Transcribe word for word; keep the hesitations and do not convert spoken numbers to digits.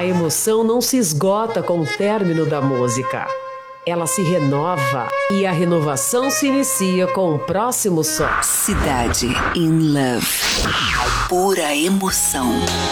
emoção não se esgota com o término da música. Ela se renova e a renovação se inicia com o próximo som. Cidade in Love. Pura emoção.